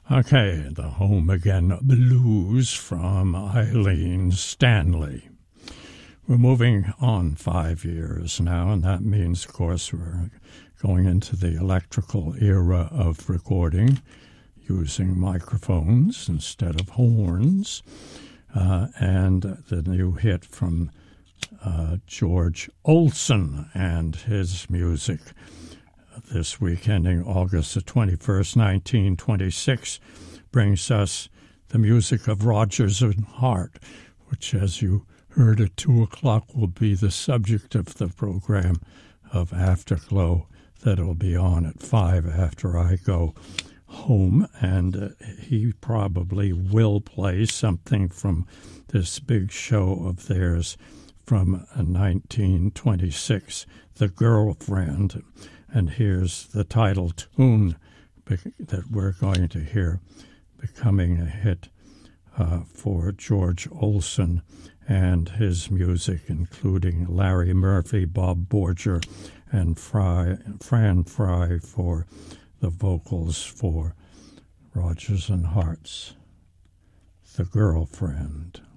Okay, the Home Again Blues from Eileen Stanley. We're moving on 5 years now, and that means, of course, we're going into the electrical era of recording, using microphones instead of horns, and the new hit from George Olsen and his music. This week, ending August the 21st, 1926, brings us the music of Rodgers and Hart, which, as you heard at 2 o'clock, will be the subject of the program of Afterglow that'll be on at 5 after I go home. And he probably will play something from this big show of theirs from 1926, The Girlfriend. And here's the title tune that we're going to hear becoming a hit for George Olsen and his music, including Larry Murphy, Bob Borger, and Fran Fry for the vocals for Rodgers and Hart's The Girlfriend.